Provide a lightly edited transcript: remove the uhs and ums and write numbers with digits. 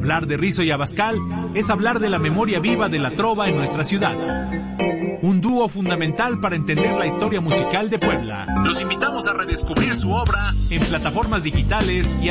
Hablar de Rizo y Abascal es hablar de la memoria viva de la trova en nuestra ciudad. Un dúo fundamental para entender la historia musical de Puebla. Los invitamos a redescubrir su obra en plataformas digitales y